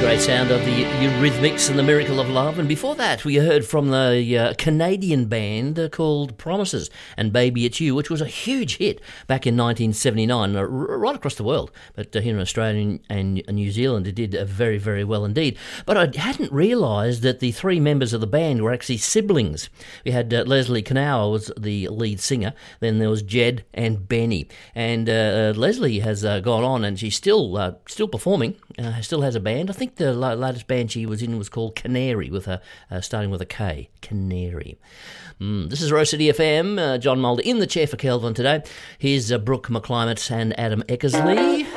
Great sound of the Eurythmics and the Miracle of Love. And before that, we heard from the Canadian band called Promises and Baby It's You, which was a huge hit back in 1979, right across the world. But here in Australia and New Zealand, it did very, very well indeed. But I hadn't realised that the three members of the band were actually siblings. We had Leslie Kanower was the lead singer, then there was Jed and Benny. And Leslie has gone on and she's still performing, still has a band. I think the latest band she was in was called Canary, with starting with a K. Canary. This is Rose City FM. John Mulder in the chair for Kelvin today. Here's Brooke McClimate and Adam Eckersley.